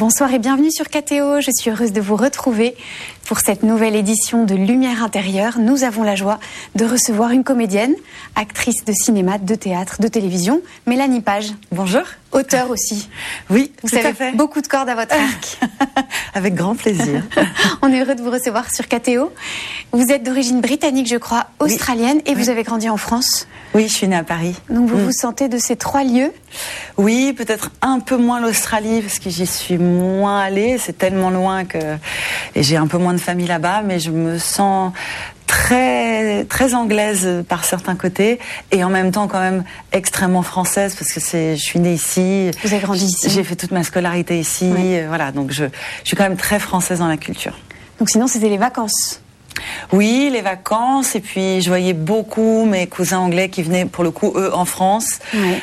Bonsoir et bienvenue sur KTO. Je suis heureuse de vous retrouver pour cette nouvelle édition de Lumière intérieure. Nous avons la joie de recevoir une comédienne, actrice de cinéma, de théâtre, de télévision, Mélanie Page. Bonjour. Auteur aussi. Oui, vous tout avez à fait. Beaucoup de cordes à votre arc. Avec grand plaisir. On est heureux de vous recevoir sur KTO. Vous êtes d'origine britannique, je crois, australienne, et vous avez grandi en France. Oui, je suis née à Paris. Donc vous vous sentez de ces trois lieux? Oui, peut-être un peu moins l'Australie, parce que j'y suis moins allée. C'est tellement loin que... Et j'ai un peu moins de famille là-bas, mais je me sens très, très anglaise par certains côtés, et en même temps quand même extrêmement française, parce que je suis née ici. Vous avez grandi ici. J'ai fait toute ma scolarité ici. Voilà, donc je suis quand même très française dans la culture. Donc sinon, c'était les vacances? Oui, les vacances, et puis je voyais beaucoup mes cousins anglais qui venaient, pour le coup, eux, en France.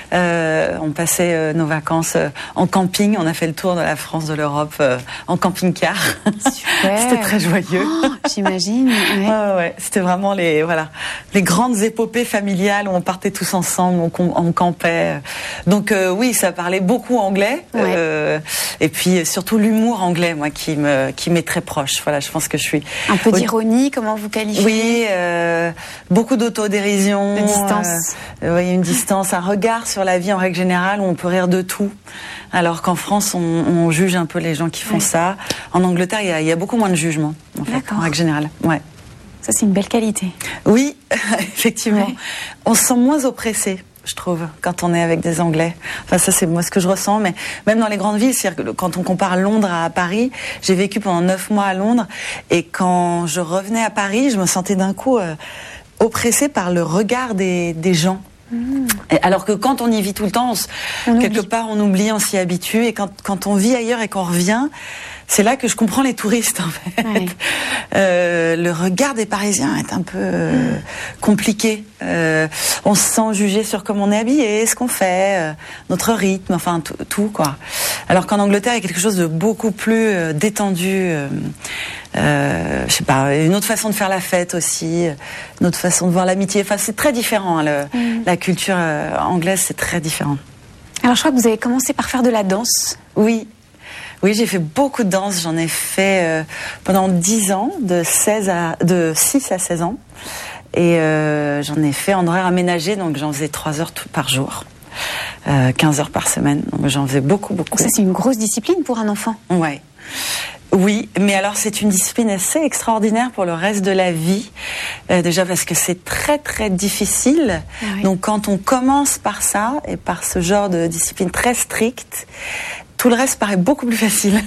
On passait nos vacances en camping. On a fait le tour de la France, de l'Europe, en camping-car. Super. C'était très joyeux. Oh, j'imagine. Ouais. C'était vraiment les grandes épopées familiales où on partait tous ensemble, on campait. Donc oui, ça parlait beaucoup anglais. Et puis surtout l'humour anglais, moi, qui m'est très proche. Voilà, je pense que je suis... Un peu d'ironie, comment vous qualifiez? Oui, beaucoup d'autodérision. De distance. Oui, une distance, un regard sur la vie en règle générale où on peut rire de tout. Alors qu'en France, on juge un peu les gens qui font ça. En Angleterre, il y a beaucoup moins de jugement, en fait, en règle générale. Ouais. Ça, c'est une belle qualité. Oui, effectivement. On se sent moins oppressé, je trouve, quand on est avec des Anglais. Enfin, ça, c'est moi ce que je ressens, mais même dans les grandes villes, c'est-à-dire que quand on compare Londres à Paris, j'ai vécu pendant 9 mois à Londres, et quand je revenais à Paris, je me sentais d'un coup oppressée par le regard des gens. Alors que quand on y vit tout le temps, quelque part on oublie, on s'y habitue, et quand on vit ailleurs et qu'on revient, c'est là que je comprends les touristes, en fait. Le regard des Parisiens est un peu compliqué. On se sent jugé sur comment on est habillé, ce qu'on fait, notre rythme, enfin tout quoi. Alors qu'en Angleterre, il y a quelque chose de beaucoup plus détendu. Je sais pas, une autre façon de faire la fête aussi, une autre façon de voir l'amitié. Enfin, c'est très différent. La culture anglaise, c'est très différent. Alors, je crois que vous avez commencé par faire de la danse. Oui, j'ai fait beaucoup de danse. J'en ai fait pendant 10 ans, de 6 à 16 ans. Et j'en ai fait en horaire aménagé, donc j'en faisais 3 heures par jour, 15 heures par semaine. Donc j'en faisais beaucoup. Ça, c'est une grosse discipline pour un enfant. Ouais. Oui, mais alors c'est une discipline assez extraordinaire pour le reste de la vie. Déjà parce que c'est très très difficile. Donc quand on commence par ça, et par ce genre de discipline très stricte, tout le reste paraît beaucoup plus facile.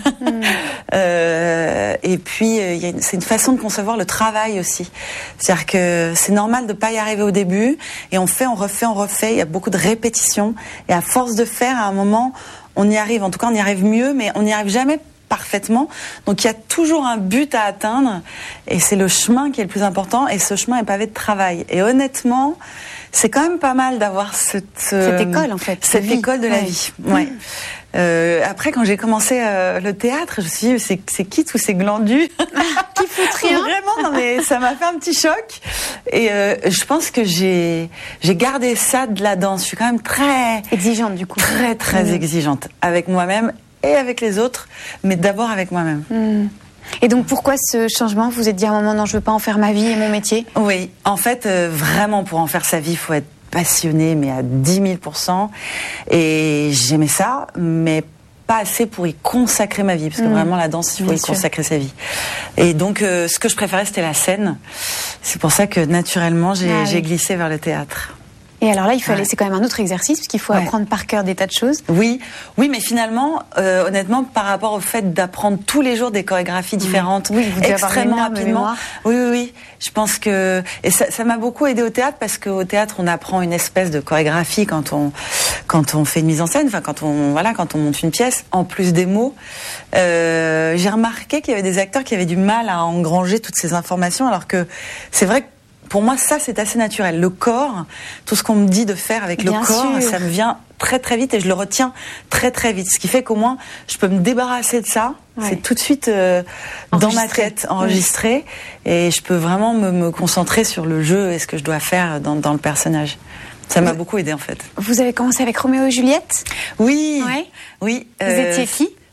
Et puis, c'est une façon de concevoir le travail aussi. C'est-à-dire que c'est normal de ne pas y arriver au début, et on refait. Il y a beaucoup de répétitions, et à force de faire, à un moment, on y arrive. En tout cas, on y arrive mieux, mais on n'y arrive jamais parfaitement. Donc il y a toujours un but à atteindre, et c'est le chemin qui est le plus important, et ce chemin est pavé de travail. Et honnêtement, c'est quand même pas mal d'avoir cette école, en fait, cette école de la vie. Après, quand j'ai commencé le théâtre, je me suis dit, c'est qui tous ces glandus qui foutent rien? Vraiment, non, mais ça m'a fait un petit choc. Et je pense que j'ai gardé ça de la danse. Je suis quand même très exigeante, du coup. Très très exigeante avec moi-même et avec les autres, mais d'abord avec moi-même. Et donc pourquoi ce changement? Vous vous êtes dit à un moment, non, je veux pas en faire ma vie et mon métier? Oui, en fait, vraiment, pour en faire sa vie, il faut être passionné, mais à 10 000%. Et j'aimais ça, mais pas assez pour y consacrer ma vie, parce que vraiment la danse, il faut y consacrer sa vie. Et donc ce que je préférais, c'était la scène. C'est pour ça que naturellement j'ai glissé vers le théâtre. Et alors là, c'est quand même un autre exercice, parce qu'il faut apprendre par cœur des tas de choses. Oui, mais finalement, honnêtement, par rapport au fait d'apprendre tous les jours des chorégraphies différentes, extrêmement rapidement. Oui. Je pense que, et ça m'a beaucoup aidé au théâtre, parce qu'au théâtre, on apprend une espèce de chorégraphie quand on fait une mise en scène, enfin quand on monte une pièce, en plus des mots. J'ai remarqué qu'il y avait des acteurs qui avaient du mal à engranger toutes ces informations, alors que c'est vrai que pour moi, ça, c'est assez naturel. Le corps, tout ce qu'on me dit de faire avec le corps, ça me vient très très vite, et je le retiens très très vite. Ce qui fait qu'au moins, je peux me débarrasser de ça. C'est tout de suite dans ma tête, enregistré. Et je peux vraiment me concentrer sur le jeu et ce que je dois faire dans le personnage. Ça m'a beaucoup aidé, en fait. Vous avez commencé avec Roméo et Juliette? Oui. Vous étiez qui?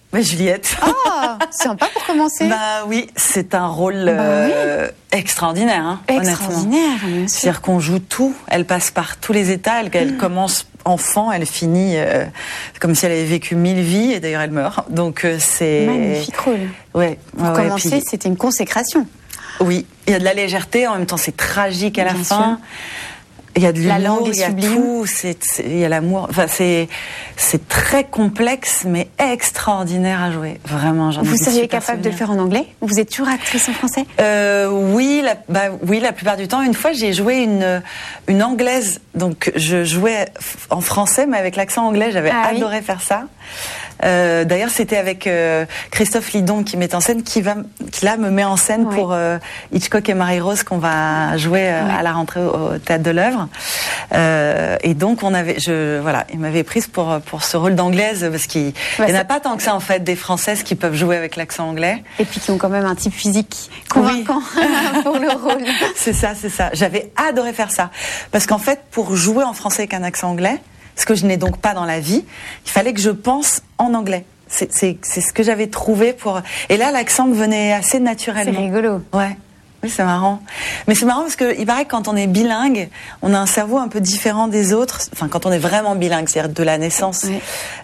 Juliette. Ah, sympa pour commencer. Bah oui, c'est un rôle extraordinaire, hein, extraordinaire, honnêtement. C'est-à-dire qu'on joue tout. Elle passe par tous les états. Elle commence enfant, elle finit comme si elle avait vécu 1000 vies, et d'ailleurs elle meurt. Donc c'est magnifique rôle. Ouais. Pour commencer, c'était une consécration. Oui, il y a de la légèreté, en même temps c'est tragique à la fin. Il y a de l'humour, il y a tout, il y a l'amour. Enfin, c'est très complexe, mais extraordinaire à jouer. Vraiment, Vous seriez capable de le faire en anglais? Vous êtes toujours actrice en français? Oui, la plupart du temps. Une fois, j'ai joué une anglaise, donc je jouais en français, mais avec l'accent anglais. J'avais adoré faire ça. D'ailleurs, c'était avec Christophe Lidon qui met en scène, qui là me met en scène pour Hitchcock et Marie-Rose qu'on va jouer à la rentrée au Théâtre de l'Œuvre. Et donc il m'avait prise pour ce rôle d'anglaise, parce qu'il n'y en a pas tant que ça en fait des Françaises qui peuvent jouer avec l'accent anglais. Et puis qui ont quand même un type physique convaincant pour le rôle. C'est ça. J'avais adoré faire ça, parce qu'en fait, pour jouer en français avec un accent anglais, ce que je n'ai donc pas dans la vie, il fallait que je pense en anglais. C'est ce que j'avais trouvé pour... Et là, l'accent me venait assez naturellement. C'est rigolo. Ouais. Oui, c'est marrant. Mais c'est marrant parce qu'il paraît que quand on est bilingue, on a un cerveau un peu différent des autres. Enfin, quand on est vraiment bilingue, c'est-à-dire de la naissance. Oui.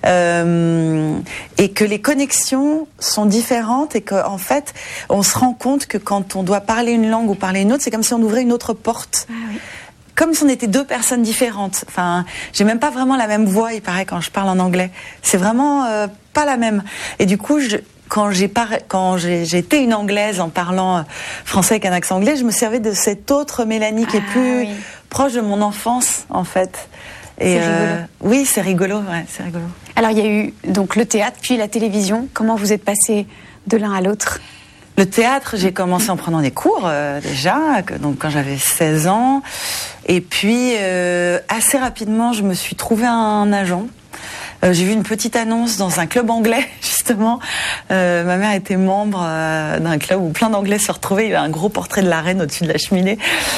Et que les connexions sont différentes, et qu'en fait, on se rend compte que quand on doit parler une langue ou parler une autre, c'est comme si on ouvrait une autre porte. Ah oui. Comme si on était deux personnes différentes. Enfin, j'ai même pas vraiment la même voix, il paraît, quand je parle en anglais. C'est vraiment pas la même. Et du coup, quand j'ai été une anglaise en parlant français avec un accent anglais, je me servais de cette autre Mélanie qui est plus proche de mon enfance, en fait. Et c'est rigolo. Oui, c'est rigolo, c'est rigolo. Alors, il y a eu donc le théâtre, puis la télévision. Comment vous êtes passé de l'un à l'autre? Le théâtre, j'ai commencé en prenant des cours déjà, donc quand j'avais 16 ans. Et puis, assez rapidement, je me suis trouvé un agent. J'ai vu une petite annonce dans un club anglais, justement. Ma mère était membre d'un club où plein d'anglais se retrouvaient. Il y avait un gros portrait de la reine au-dessus de la cheminée.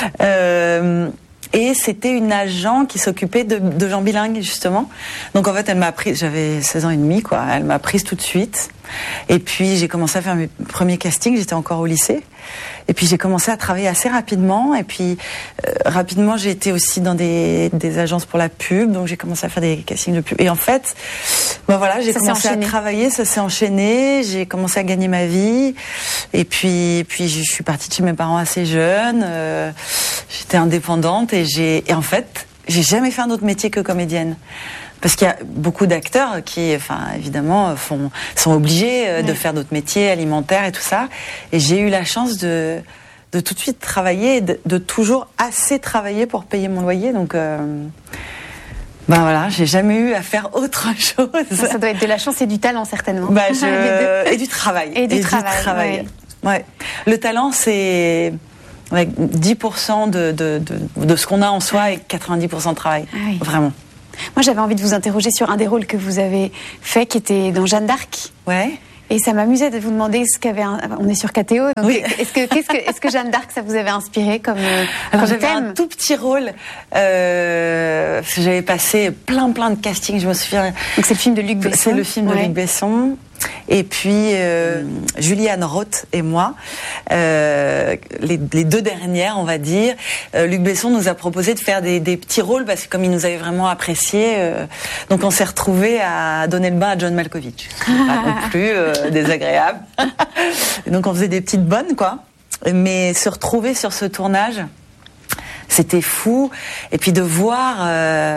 Et c'était une agent qui s'occupait de gens bilingues, justement. Donc en fait, elle m'a prise, j'avais 16 ans et demi, quoi. Elle m'a prise tout de suite. Et puis j'ai commencé à faire mes premiers castings, j'étais encore au lycée. Et puis j'ai commencé à travailler assez rapidement. Et puis rapidement, j'ai été aussi dans des agences pour la pub. Donc j'ai commencé à faire des castings de pub. Et en fait, j'ai commencé à travailler, ça s'est enchaîné. J'ai commencé à gagner ma vie. Et puis je suis partie de chez mes parents assez jeune. J'étais indépendante et en fait, j'ai jamais fait un autre métier que comédienne. Parce qu'il y a beaucoup d'acteurs qui, évidemment, sont obligés de faire d'autres métiers alimentaires et tout ça. Et j'ai eu la chance de tout de suite travailler, de toujours assez travailler pour payer mon loyer. Donc, j'ai jamais eu à faire autre chose. Ça doit être de la chance et du talent, certainement. Et du travail. Et du travail. Ouais. Le talent, c'est 10% de ce qu'on a en soi et 90% de travail. Ah oui. Vraiment. Moi, j'avais envie de vous interroger sur un des rôles que vous avez fait, qui était dans Jeanne d'Arc. Ouais. Et ça m'amusait de vous demander ce qu'avait on est sur KTO. Donc oui. Est-ce que Jeanne d'Arc, ça vous avait inspiré comme Alors j'avais un tout petit rôle. J'avais passé plein de castings. Je me souviens. Donc c'est le film de Luc Besson. C'est le film de Luc Besson. Et puis Julianne Roth et moi, les deux dernières, on va dire. Luc Besson nous a proposé de faire des petits rôles parce que comme il nous avait vraiment appréciés, donc on s'est retrouvés à donner le bain à John Malkovich. Pas non plus désagréable. Donc on faisait des petites bonnes, quoi. Mais se retrouver sur ce tournage, c'était fou. Et puis de voir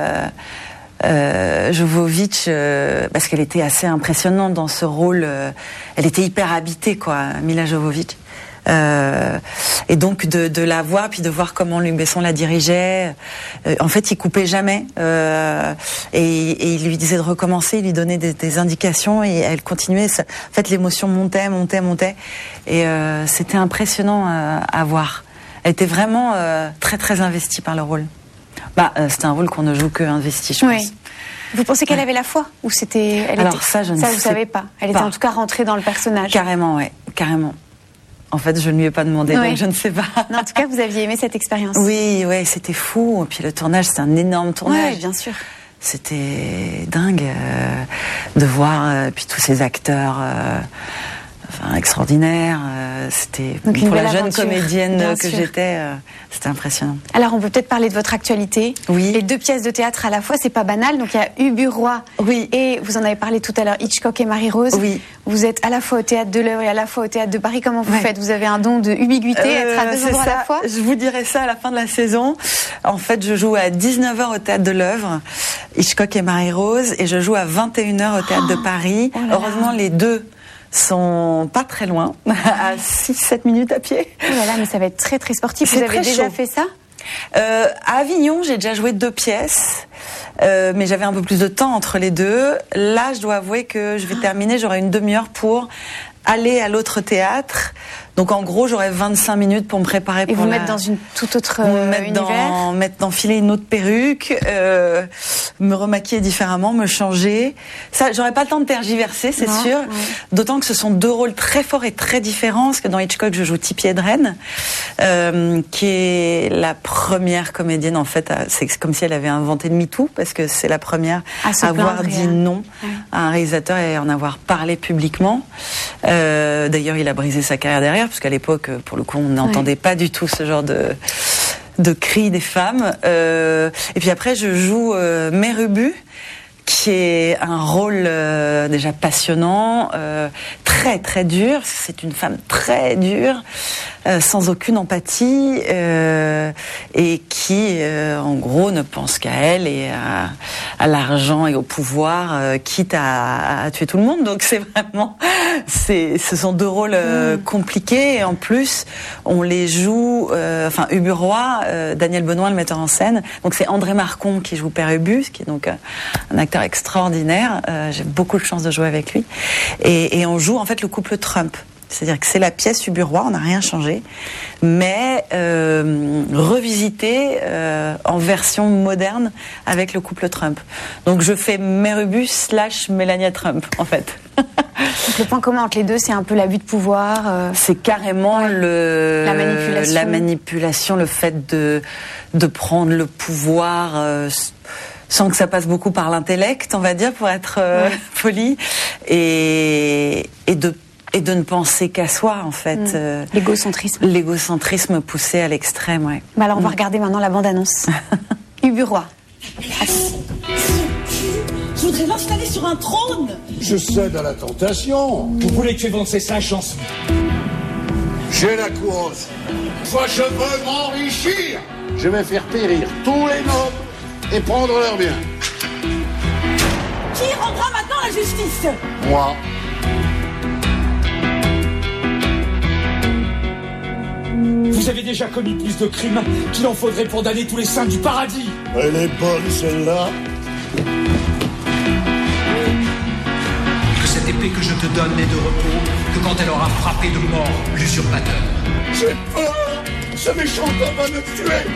Jovovich, parce qu'elle était assez impressionnante dans ce rôle. Elle était hyper habitée, quoi, Mila Jovovich. Et donc de la voir, puis de voir comment Luc Besson la dirigeait. En fait, il coupait jamais. Et il lui disait de recommencer, il lui donnait des indications et elle continuait. En fait, l'émotion montait. Et c'était impressionnant à voir. Elle était vraiment très très investie par le rôle. C'était un rôle qu'on ne joue que investi, je pense. Oui. Vous pensez qu'elle avait la foi ou c'était ça, je ne sais pas. Ça, vous savez pas. Elle était en tout cas rentrée dans le personnage. Carrément, ouais, carrément. En fait, je ne lui ai pas demandé, donc je ne sais pas. Non, en tout cas, vous aviez aimé cette expérience. Oui, c'était fou. Et puis le tournage, c'est un énorme tournage. Oui, bien sûr. c'était dingue de voir puis tous ces acteurs extraordinaires. C'était pour la jeune comédienne que j'étais, c'était impressionnant. Alors on peut peut-être parler de votre actualité. Oui. Les 2 pièces de théâtre à la fois, c'est pas banal. Donc il y a Ubu-Roi. Oui. Et vous en avez parlé tout à l'heure, Hitchcock et Marie-Rose. Oui. Vous êtes à la fois au Théâtre de l'Œuvre et à la fois au Théâtre de Paris. Comment vous faites? Vous avez un don de ubiquité, être à 2 endroits à la fois? Je vous dirai ça à la fin de la saison. En fait, je joue à 19h au Théâtre de l'Œuvre, Hitchcock et Marie-Rose, et je joue à 21h au Théâtre de Paris. Oh là là. Heureusement, les 2 sont pas très loin, à 6-7 minutes à pied. Oh là là, mais ça va être très très sportif. Vous avez déjà fait ça? À Avignon, j'ai déjà joué 2 pièces, mais j'avais un peu plus de temps entre les 2. Là, je dois avouer que je vais terminer, j'aurai une demi-heure pour aller à l'autre théâtre. Donc en gros, j'aurais 25 minutes pour me préparer pour vous mettre dans une toute autre univers. M'enfiler une autre perruque, me remaquiller différemment, me changer. Ça, j'aurais pas le temps de tergiverser, c'est sûr. Ouais. D'autant que ce sont 2 rôles très forts et très différents. Parce que dans Hitchcock, je joue Tippi Hedren, qui est la première comédienne, en fait. C'est comme si elle avait inventé le MeToo, parce que c'est la première à avoir dit non à un réalisateur et en avoir parlé publiquement. D'ailleurs, il a brisé sa carrière derrière, parce qu'à l'époque, pour le coup, on n'entendait pas du tout ce genre de cris des femmes. Et puis après, je joue Mère Ubu, qui est un rôle déjà passionnant, très très dur. C'est une femme très dure, sans aucune empathie, et qui, en gros, ne pense qu'à elle et à l'argent et au pouvoir, quitte à tuer tout le monde. Donc c'est vraiment, ce sont 2 rôles compliqués, et en plus, on les joue. Ubu-Roi, Daniel Benoît, le metteur en scène. Donc c'est André Marcon qui joue Père Ubu, qui est donc un acteur extraordinaire. J'ai beaucoup de chance de jouer avec lui. Et on joue en fait le couple Trump. C'est-à-dire que c'est la pièce Ubu-Roi, on n'a rien changé, mais revisité en version moderne avec le couple Trump. Donc je fais Mère Ubu / Melania Trump, en fait. Donc le point commun entre les 2, c'est un peu l'abus de pouvoir. C'est carrément la manipulation, le fait de prendre le pouvoir sans que ça passe beaucoup par l'intellect, on va dire, pour être poli, et de ne penser qu'à soi, en fait. L'égocentrisme. L'égocentrisme poussé à l'extrême, ouais. Bah alors on va regarder maintenant la bande-annonce. Ubu-Roi. Je voudrais l'installer sur un trône. Je cède à la tentation. Vous voulez que j'évance sa chanson? J'ai la couronne. Moi, je veux m'enrichir. Je vais faire périr tous les nobles et prendre leurs biens. Qui rendra maintenant la justice? Moi. Vous avez déjà commis plus de crimes qu'il en faudrait pour damner tous les saints du paradis. Elle est bonne, celle-là. Que cette épée que je te donne n'ait de repos que quand elle aura frappé de mort l'usurpateur. J'ai peur. Ce méchant homme va me tuer.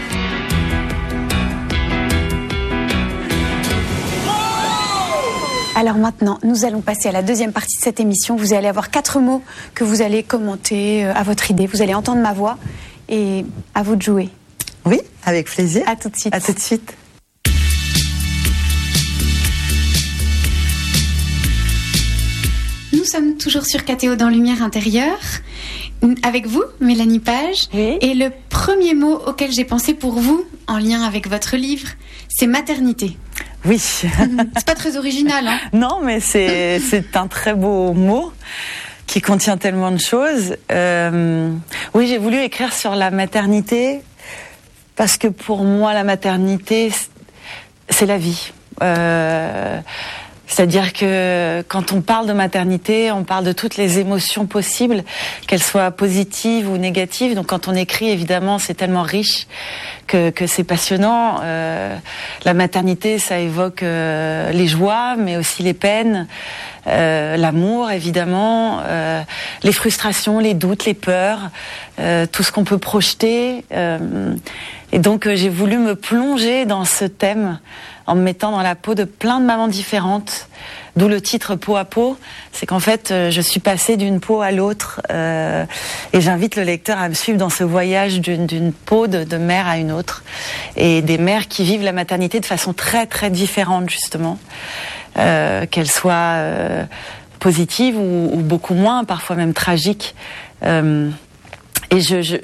Alors maintenant, nous allons passer à la deuxième partie de cette émission. Vous allez avoir 4 mots que vous allez commenter à votre idée. Vous allez entendre ma voix et à vous de jouer. Oui, avec plaisir. À tout de suite. À tout de suite. Nous sommes toujours sur KTO dans Lumière Intérieure. Avec vous, Mélanie Page. Oui. Et le premier mot auquel j'ai pensé pour vous, en lien avec votre livre, c'est maternité. Oui. C'est pas très original, hein? Non, mais c'est un très beau mot qui contient tellement de choses. Oui, j'ai voulu écrire sur la maternité parce que pour moi, la maternité, c'est la vie. C'est-à-dire que quand on parle de maternité, on parle de toutes les émotions possibles, qu'elles soient positives ou négatives. Donc quand on écrit, évidemment, c'est tellement riche que c'est passionnant. La maternité, ça évoque les joies, mais aussi les peines, l'amour, évidemment, les frustrations, les doutes, les peurs, tout ce qu'on peut projeter. Et donc j'ai voulu me plonger dans ce thème en me mettant dans la peau de plein de mamans différentes, d'où le titre Peau à peau. C'est qu'en fait, je suis passée d'une peau à l'autre, et j'invite le lecteur à me suivre dans ce voyage d'une peau de mère à une autre, et des mères qui vivent la maternité de façon très très différente justement, qu'elle soit positive ou beaucoup moins, parfois même tragique. Et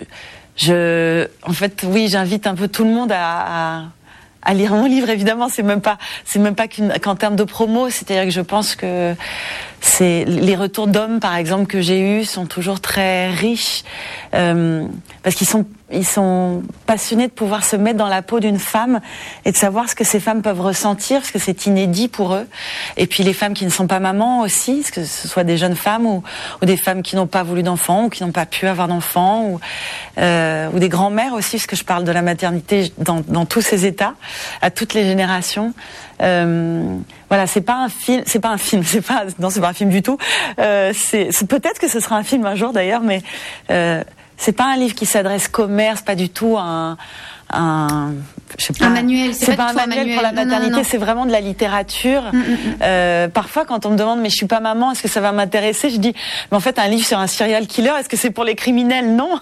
en fait, oui, j'invite un peu tout le monde à lire mon livre. Évidemment, c'est même pas qu'en termes de promo. C'est-à-dire que je pense que les retours d'hommes, par exemple, que j'ai eus sont toujours très riches, parce qu'ils sont passionnés de pouvoir se mettre dans la peau d'une femme et de savoir ce que ces femmes peuvent ressentir, parce que c'est inédit pour eux. Et puis les femmes qui ne sont pas mamans aussi, que ce soit des jeunes femmes ou des femmes qui n'ont pas voulu d'enfants ou qui n'ont pas pu avoir d'enfants, ou des grands-mères aussi, parce que je parle de la maternité dans tous ses états, à toutes les générations. Voilà, c'est pas un film du tout. C'est peut-être que ce sera un film un jour d'ailleurs, mais c'est pas un livre qui s'adresse commerce, pas du tout un manuel. C'est pas un manuel pour la maternité, non. C'est vraiment de la littérature. Parfois, quand on me demande, mais je suis pas maman, est-ce que ça va m'intéresser? Je dis, mais en fait, un livre sur un serial killer, est-ce que c'est pour les criminels? Non.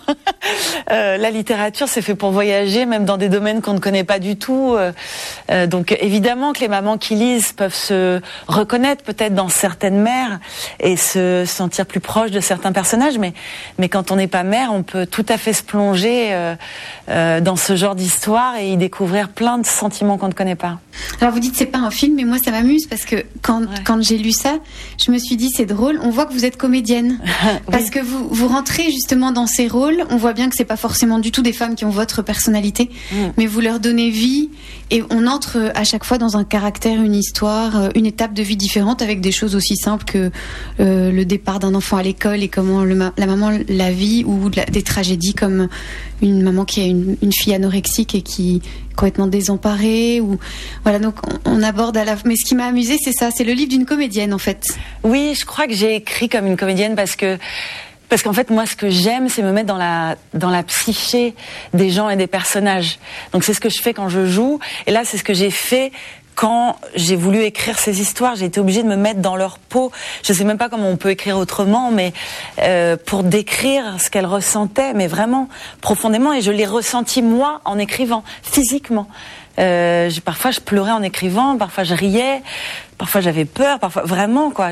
La littérature, c'est fait pour voyager, même dans des domaines qu'on ne connaît pas du tout. Donc, évidemment que les mamans qui lisent peuvent se reconnaître peut-être dans certaines mères et se sentir plus proches de certains personnages, mais quand on n'est pas mère, on peut tout à fait se plonger dans ce genre d'histoire et y découvrir plein de sentiments qu'on ne connaît pas. Alors vous dites c'est pas un film, mais moi ça m'amuse parce que quand j'ai lu ça, je me suis dit c'est drôle, on voit que vous êtes comédienne. Parce que vous rentrez justement dans ces rôles, on voit bien que c'est pas forcément du tout des femmes qui ont votre personnalité, mais vous leur donnez vie et on entre à chaque fois dans un caractère, une histoire, une étape de vie différente avec des choses aussi simples que le départ d'un enfant à l'école et comment la maman la vit, ou des tragédies comme une maman qui a une fille anorexique et qui est complètement désemparée, ou voilà, donc on aborde mais ce qui m'a amusée, c'est ça, c'est le livre d'une comédienne en fait. Oui, je crois que j'ai écrit comme une comédienne parce qu'en fait, moi, ce que j'aime, c'est me mettre dans la psyché des gens et des personnages. Donc c'est ce que je fais quand je joue, et là c'est ce que j'ai fait quand j'ai voulu écrire ces histoires. J'ai été obligée de me mettre dans leur peau. Je sais même pas comment on peut écrire autrement, mais pour décrire ce qu'elles ressentaient, mais vraiment profondément. Et je l'ai ressenti moi en écrivant, physiquement. Parfois je pleurais en écrivant, parfois je riais, parfois j'avais peur, parfois vraiment quoi.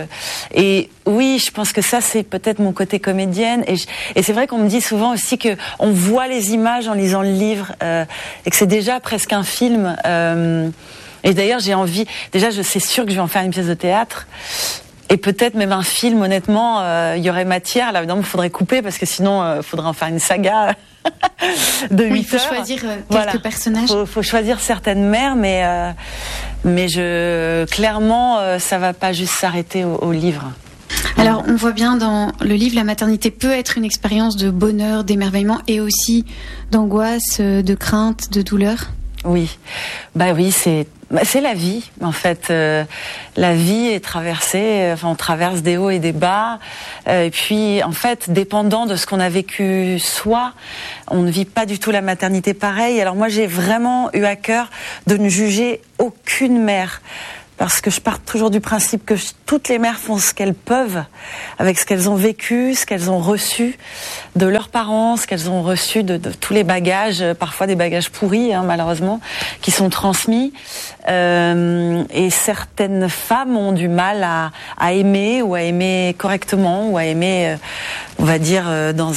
Et oui, je pense que ça c'est peut-être mon côté comédienne. Et c'est vrai qu'on me dit souvent aussi que on voit les images en lisant le livre, et que c'est déjà presque un film. Et d'ailleurs, j'ai envie. Déjà, c'est sûr que je vais en faire une pièce de théâtre. Et peut-être même un film, honnêtement, il y aurait matière. Là, évidemment, il faudrait couper parce que sinon, il faudrait en faire une saga de 8 heures. Il faut choisir quelques personnages. Faut choisir certaines mères, mais clairement, ça va pas juste s'arrêter au livre. Alors, on voit bien dans le livre, la maternité peut être une expérience de bonheur, d'émerveillement et aussi d'angoisse, de crainte, de douleur. Oui, oui, c'est la vie en fait. La vie est traversée, on traverse des hauts et des bas. Et puis en fait, dépendant de ce qu'on a vécu soi, on ne vit pas du tout la maternité pareil. Alors moi, j'ai vraiment eu à cœur de ne juger aucune mère. Parce que je pars toujours du principe que toutes les mères font ce qu'elles peuvent avec ce qu'elles ont vécu, ce qu'elles ont reçu de leurs parents, ce qu'elles ont reçu de tous les bagages, parfois des bagages pourris, malheureusement, qui sont transmis. Et certaines femmes ont du mal à aimer, ou à aimer correctement, ou à aimer, on va dire,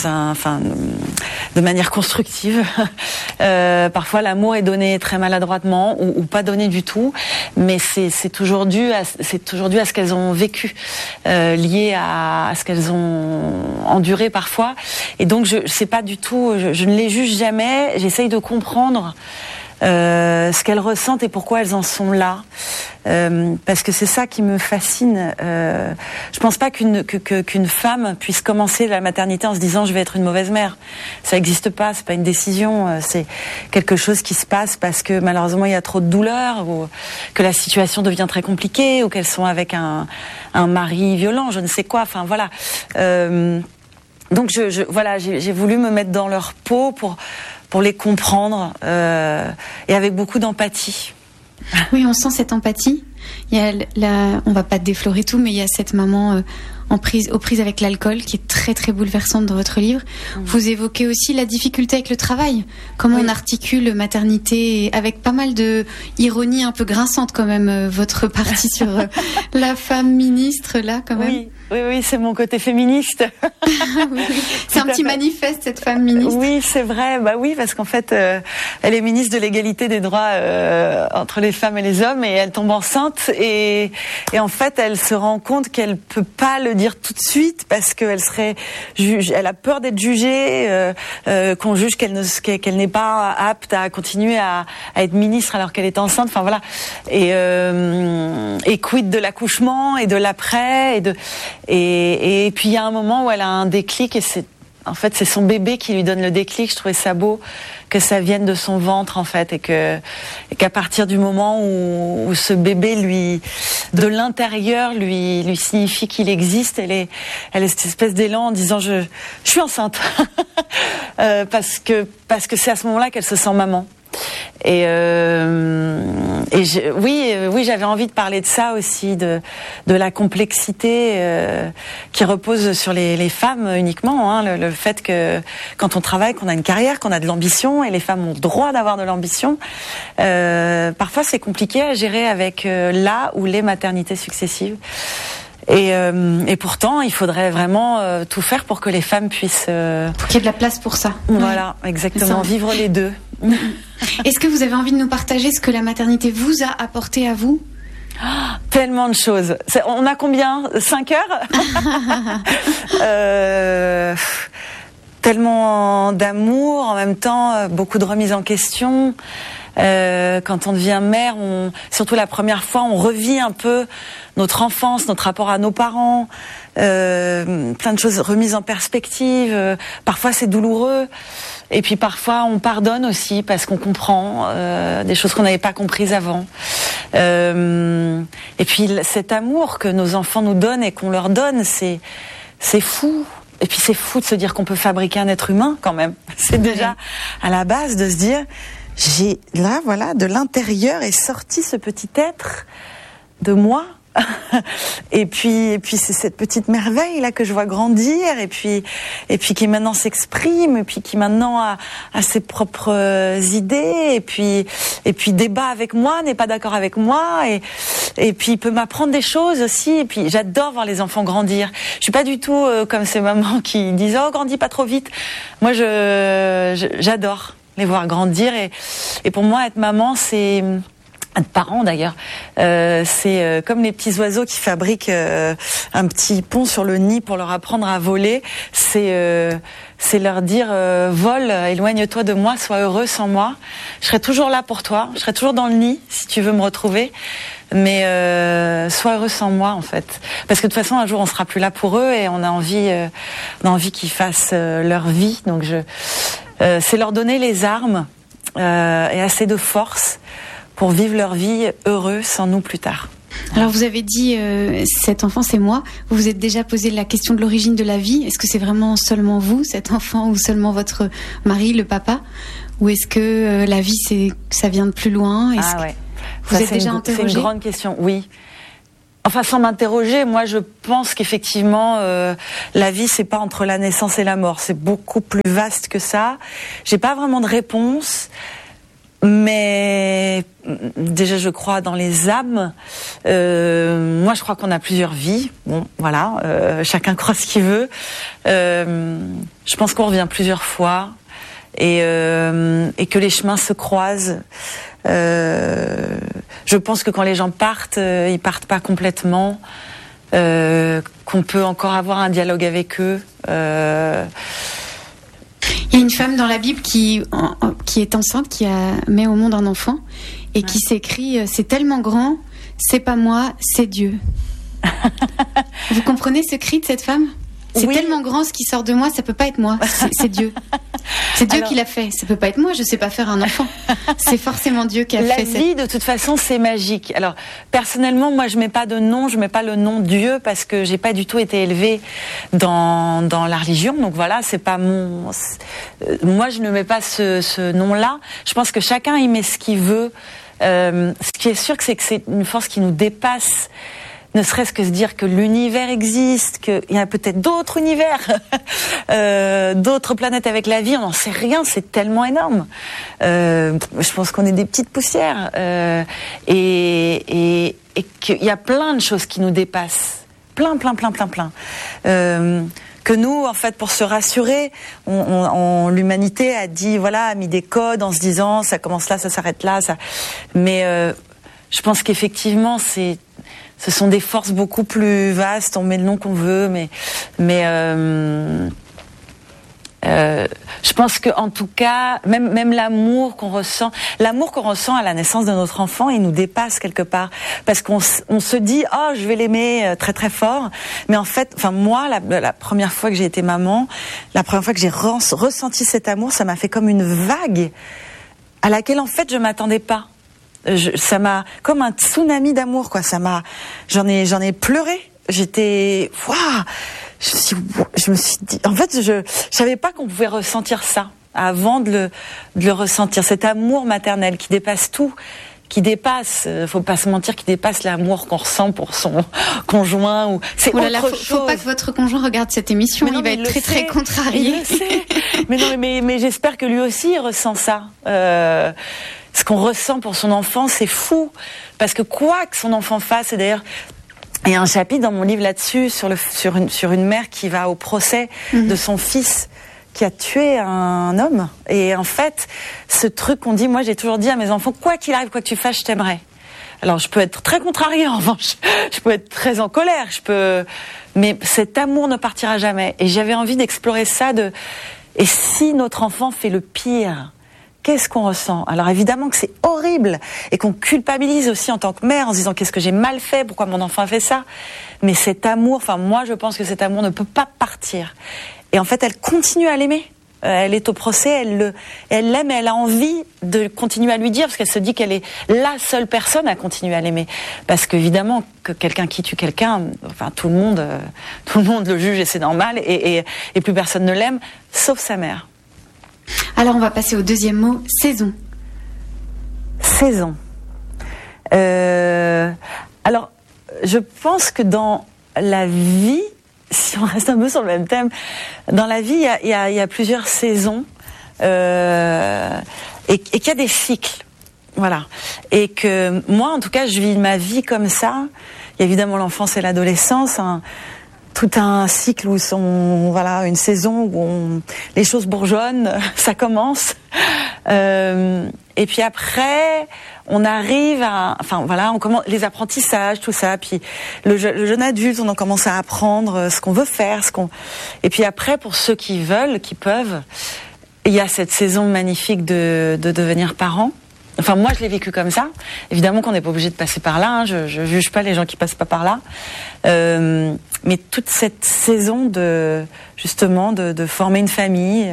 de manière constructive. Parfois, l'amour est donné très maladroitement ou pas donné du tout, mais c'est toujours dû à ce qu'elles ont vécu, lié à ce qu'elles ont enduré parfois. Et donc, c'est pas du tout, je ne les juge jamais. J'essaye de comprendre ce qu'elles ressentent et pourquoi elles en sont là, parce que c'est ça qui me fascine. Je pense pas qu'une femme puisse commencer la maternité en se disant je vais être une mauvaise mère. Ça n'existe pas, c'est pas une décision, c'est quelque chose qui se passe parce que malheureusement il y a trop de douleur, ou que la situation devient très compliquée, ou qu'elles sont avec un mari violent, je ne sais quoi. Enfin voilà. Donc j'ai voulu me mettre dans leur peau pour les comprendre, et avec beaucoup d'empathie. Oui, on sent cette empathie. Il y a on va pas déflorer tout, mais il y a cette maman aux prises avec l'alcool qui est très très bouleversante dans votre livre. Vous évoquez aussi la difficulté avec le travail, comment on articule maternité avec pas mal de ironie un peu grinçante quand même, votre partie sur la femme ministre là quand même. Oui, c'est mon côté féministe. Oui. C'est un petit manifeste, cette femme ministre. Oui, c'est vrai. Bah oui, parce qu'en fait, elle est ministre de l'égalité des droits entre les femmes et les hommes, et elle tombe enceinte, et en fait, elle se rend compte qu'elle peut pas le dire tout de suite parce qu'elle serait elle a peur d'être jugée, qu'on juge qu'elle n'est pas apte à continuer à être ministre alors qu'elle est enceinte. Enfin voilà. Et quid de l'accouchement et de l'après et puis il y a un moment où elle a un déclic, et c'est son bébé qui lui donne le déclic. Je trouvais ça beau que ça vienne de son ventre en fait, et qu'à partir du moment où ce bébé de l'intérieur lui signifie qu'il existe, elle est cette espèce d'élan en disant je suis enceinte parce que c'est à ce moment-là qu'elle se sent maman. Oui, j'avais envie de parler de ça aussi, de la complexité qui repose sur les femmes uniquement, hein, le fait que quand on travaille, qu'on a une carrière, qu'on a de l'ambition, et les femmes ont le droit d'avoir de l'ambition. Parfois, c'est compliqué à gérer avec la ou les maternités successives. Et pourtant, il faudrait vraiment tout faire pour que les femmes puissent... Pour qu'il y ait de la place pour ça. Voilà, exactement, vivre les deux. Est-ce que vous avez envie de nous partager ce que la maternité vous a apporté à vous ? Tellement de choses. On a combien ? 5 heures ? Tellement d'amour, en même temps, beaucoup de remise en question. Quand on devient mère, surtout la première fois, on revit un peu notre enfance, notre rapport à nos parents, plein de choses remises en perspective. Parfois c'est douloureux, et puis parfois on pardonne aussi parce qu'on comprend des choses qu'on n'avait pas comprises avant. Et puis cet amour que nos enfants nous donnent et qu'on leur donne, c'est fou. Et puis c'est fou de se dire qu'on peut fabriquer un être humain quand même. C'est déjà à la base de se dire, j'ai là, voilà, de l'intérieur est sorti ce petit être de moi. Et puis c'est cette petite merveille là que je vois grandir, et puis qui maintenant s'exprime, et puis qui maintenant a ses propres idées, et puis débat avec moi, n'est pas d'accord avec moi, et puis il peut m'apprendre des choses aussi. Et puis j'adore voir les enfants grandir. Je suis pas du tout comme ces mamans qui disent oh grandis pas trop vite. Moi j'adore les voir grandir, et pour moi être maman c'est être parent d'ailleurs, c'est comme les petits oiseaux qui fabriquent un petit pont sur le nid pour leur apprendre à voler. C'est leur dire vole, éloigne-toi de moi, sois heureux sans moi. Je serai toujours là pour toi, je serai toujours dans le nid si tu veux me retrouver. Mais sois heureux sans moi en fait, parce que de toute façon un jour on sera plus là pour eux, et on a envie qu'ils fassent leur vie. Donc c'est leur donner les armes et assez de force pour vivre leur vie heureux sans nous plus tard. Alors vous avez dit cet enfant c'est moi. Vous vous êtes déjà posé la question de l'origine de la vie. Est-ce que c'est vraiment seulement vous, cet enfant, ou seulement votre mari, le papa, ou est-ce que la vie ça vient de plus loin? Ouais. Vous êtes déjà interrogé? C'est une grande question, oui. Enfin, sans m'interroger, moi je pense qu'effectivement la vie c'est pas entre la naissance et la mort, c'est beaucoup plus vaste que ça. J'ai pas vraiment de réponse. Mais déjà, je crois dans les âmes. Moi, je crois qu'on a plusieurs vies. Bon, voilà, chacun croit ce qu'il veut. Je pense qu'on revient plusieurs fois et que les chemins se croisent. Je pense que quand les gens partent, ils partent pas complètement. Qu'on peut encore avoir un dialogue avec eux. Il y a une femme dans la Bible qui est enceinte, qui met au monde un enfant, et qui s'écrit c'est tellement grand, c'est pas moi, c'est Dieu. Vous comprenez ce cri de cette femme? C'est tellement grand ce qui sort de moi, ça peut pas être moi, c'est Dieu. C'est Dieu qui l'a fait, ça peut pas être moi, je sais pas faire un enfant. C'est forcément Dieu qui a fait ça. La vie, de toute façon, c'est magique. Alors, personnellement, moi, je mets pas de nom, je mets pas le nom Dieu parce que j'ai pas du tout été élevée dans la religion. Donc voilà, c'est pas mon... Moi, je ne mets pas ce nom-là. Je pense que chacun y met ce qu'il veut Ce qui est sûr, c'est que c'est une force qui nous dépasse. Ne serait-ce que se dire que l'univers existe, qu'il y a peut-être d'autres univers, d'autres planètes avec la vie, on n'en sait rien, c'est tellement énorme. Je pense qu'on est des petites poussières et qu'il y a plein de choses qui nous dépassent, plein. Que nous, en fait, pour se rassurer, l'humanité a mis des codes en se disant ça commence là, ça s'arrête là, ça. Mais je pense qu'effectivement, ce sont des forces beaucoup plus vastes. On met le nom qu'on veut, mais je pense que en tout cas, même l'amour qu'on ressent à la naissance de notre enfant, il nous dépasse quelque part, parce qu'on se dit je vais l'aimer très très fort, mais en fait, moi, la première fois que j'ai été maman, la première fois que j'ai ressenti cet amour, ça m'a fait comme une vague à laquelle en fait je m'attendais pas. Ça m'a comme un tsunami d'amour, quoi. J'en ai pleuré. J'étais, waouh. Je me suis dit, en fait, je savais pas qu'on pouvait ressentir ça avant de le ressentir. Cet amour maternel qui dépasse tout, faut pas se mentir, qui dépasse l'amour qu'on ressent pour son conjoint ou c'est autre chose. Faut pas que votre conjoint regarde cette émission, il va être très très contrarié. Il le sait. mais j'espère que lui aussi il ressent ça. Ce qu'on ressent pour son enfant, c'est fou. Parce que quoi que son enfant fasse, et d'ailleurs, il y a un chapitre dans mon livre là-dessus, sur une mère qui va au procès de son fils qui a tué un homme. Et en fait, ce truc qu'on dit, moi j'ai toujours dit à mes enfants, quoi qu'il arrive, quoi que tu fasses, je t'aimerai. Alors je peux être très contrariée en revanche, je peux être très en colère, mais cet amour ne partira jamais. Et j'avais envie d'explorer ça et si notre enfant fait le pire, qu'est-ce qu'on ressent? Alors évidemment que c'est horrible et qu'on culpabilise aussi en tant que mère en se disant qu'est-ce que j'ai mal fait, pourquoi mon enfant a fait ça. Mais cet amour, moi je pense que cet amour ne peut pas partir. Et en fait elle continue à l'aimer. Elle est au procès, elle l'aime et elle a envie de continuer à lui dire parce qu'elle se dit qu'elle est la seule personne à continuer à l'aimer. Parce qu'évidemment que quelqu'un qui tue quelqu'un, tout le monde le juge et c'est normal et plus personne ne l'aime sauf sa mère. Alors on va passer au deuxième mot, saison. Saison. Alors, je pense que dans la vie, si on reste un peu sur le même thème, dans la vie, il y a plusieurs saisons et qu'il y a des cycles. Voilà. Et que moi, en tout cas, je vis ma vie comme ça. Il y a évidemment l'enfance et l'adolescence, tout un cycle où une saison où les choses bourgeonnent, ça commence. Et puis après, on arrive on commence les apprentissages, tout ça. Puis le jeune adulte, on en commence à apprendre ce qu'on veut faire, Et puis après, pour ceux qui veulent, qui peuvent, il y a cette saison magnifique de devenir parent. Enfin, moi, je l'ai vécu comme ça. Évidemment qu'on n'est pas obligé de passer par là. Je juge pas les gens qui passent pas par là. Mais toute cette saison de former une famille,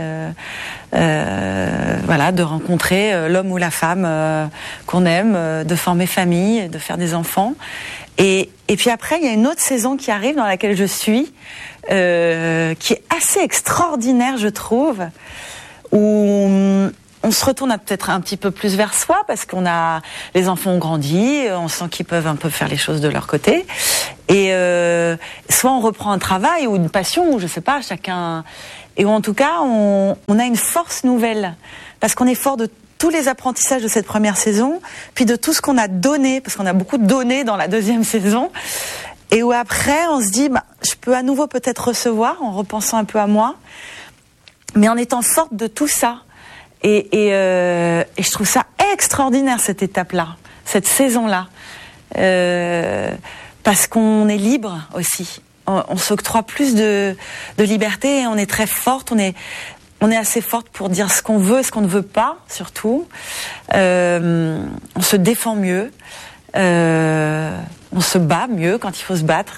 de rencontrer l'homme ou la femme qu'on aime, de former famille, de faire des enfants. Et puis après, il y a une autre saison qui arrive dans laquelle je suis, qui est assez extraordinaire, je trouve, où on se retourne peut-être un petit peu plus vers soi parce les enfants ont grandi, on sent qu'ils peuvent un peu faire les choses de leur côté. Et soit on reprend un travail ou une passion, ou je sais pas, chacun. Et en tout cas, on a une force nouvelle parce qu'on est fort de tous les apprentissages de cette première saison, puis de tout ce qu'on a donné, parce qu'on a beaucoup donné dans la deuxième saison. Et où après, on se dit, je peux à nouveau peut-être recevoir en repensant un peu à moi, mais en étant forte de tout ça. Et je trouve ça extraordinaire, cette étape-là, cette saison-là. Parce qu'on est libre aussi. On s'octroie plus de liberté et on est très forte. On est assez forte pour dire ce qu'on veut et ce qu'on ne veut pas, surtout. On se défend mieux. On se bat mieux quand il faut se battre.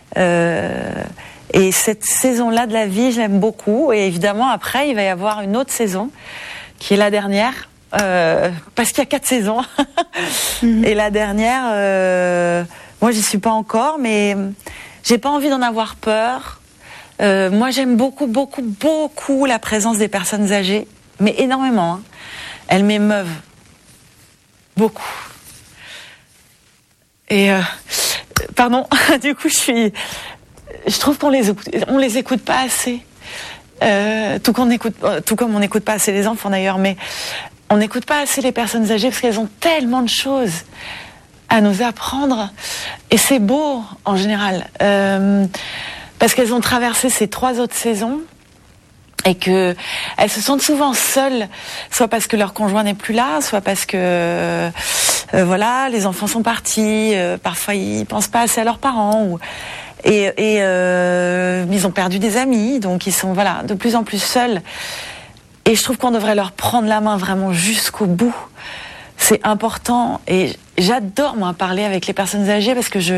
Et cette saison-là de la vie, je l'aime beaucoup. Et évidemment, après, il va y avoir une autre saison qui est la dernière, parce qu'il y a 4 saisons. Et la dernière, moi j'y suis pas encore, mais j'ai pas envie d'en avoir peur. Moi j'aime beaucoup, beaucoup, beaucoup la présence des personnes âgées, mais énormément. Elles m'émeuvent beaucoup. Et pardon, du coup, je trouve qu'on les écoute pas assez. Tout comme on n'écoute pas assez les enfants d'ailleurs, mais on n'écoute pas assez les personnes âgées parce qu'elles ont tellement de choses à nous apprendre. Et c'est beau en général, parce qu'elles ont traversé ces 3 autres saisons. Et que elles se sentent souvent seules, soit parce que leur conjoint n'est plus là, soit parce que voilà, les enfants sont partis, parfois ils pensent pas assez à leurs parents, et ils ont perdu des amis, donc ils sont voilà de plus en plus seuls. Et je trouve qu'on devrait leur prendre la main vraiment jusqu'au bout. C'est important, et j'adore moi parler avec les personnes âgées parce que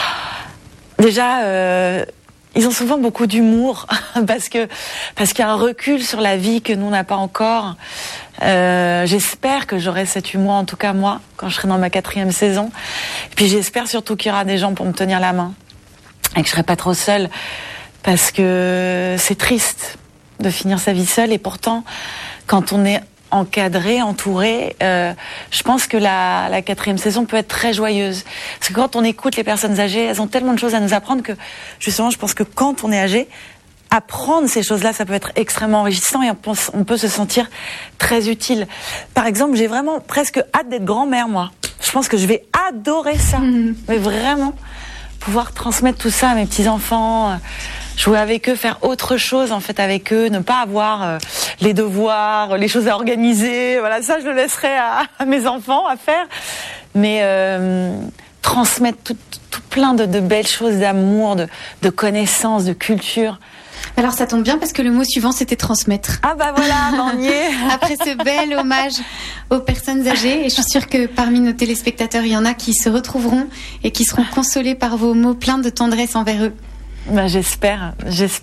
ils ont souvent beaucoup d'humour parce qu'il y a un recul sur la vie que nous on n'a pas encore. J'espère que j'aurai cet humour, en tout cas moi, quand je serai dans ma 4e saison. Et puis j'espère surtout qu'il y aura des gens pour me tenir la main et que je serai pas trop seule, parce que c'est triste de finir sa vie seule. Et pourtant, quand on est encadré, entouré, je pense que la 4e saison peut être très joyeuse. Parce que quand on écoute les personnes âgées, elles ont tellement de choses à nous apprendre que, justement, je pense que quand on est âgé, apprendre ces choses-là, ça peut être extrêmement enrichissant et on peut se sentir très utile. Par exemple, j'ai vraiment presque hâte d'être grand-mère, moi. Je pense que je vais adorer ça. Mais vraiment, pouvoir transmettre tout ça à mes petits-enfants, jouer avec eux, faire autre chose en fait avec eux, ne pas avoir les devoirs, les choses à organiser. Voilà, ça je le laisserai à mes enfants à faire. Mais transmettre tout plein de belles choses, d'amour, de connaissances, de culture. Alors ça tombe bien parce que le mot suivant c'était transmettre. Ah bah voilà, on y est. Après ce bel hommage aux personnes âgées, et je suis sûre que parmi nos téléspectateurs, il y en a qui se retrouveront et qui seront consolés par vos mots pleins de tendresse envers eux. Bah, j'espère.